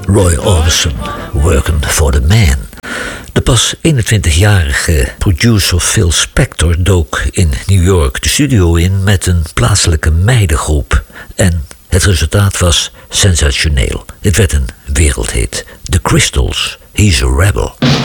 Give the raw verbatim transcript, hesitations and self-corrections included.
Roy Orbison, Working for the Man. De pas eenentwintigjarige producer Phil Spector dook in New York de studio in met een plaatselijke meidengroep. En het resultaat was sensationeel. Het werd een wereldhit. The Crystals, He's a Rebel.